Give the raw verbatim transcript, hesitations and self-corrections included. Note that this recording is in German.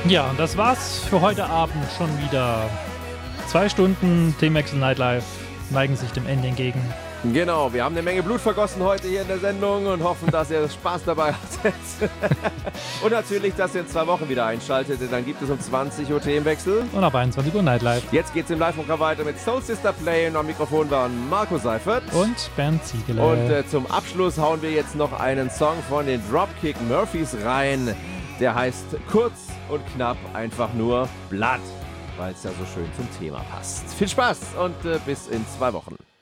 Ja, und das war's für heute Abend schon wieder. Zwei Stunden Themenwechsel Nightlife neigen sich dem Ende entgegen. Genau, wir haben eine Menge Blut vergossen heute hier in der Sendung und hoffen, dass ihr Spaß dabei hattet. Und natürlich, dass ihr in zwei Wochen wieder einschaltet, denn dann gibt es um zwanzig Uhr Themenwechsel. Und ab einundzwanzig Uhr Nightlife. Jetzt geht's im Live-Programm weiter mit Soul Sister Play und am Mikrofon waren Marco Seifert und Bernd Ziegele. Und äh, zum Abschluss hauen wir jetzt noch einen Song von den Dropkick Murphys rein. Der heißt kurz und knapp einfach nur Blood, weil es ja so schön zum Thema passt. Viel Spaß und äh, bis in zwei Wochen.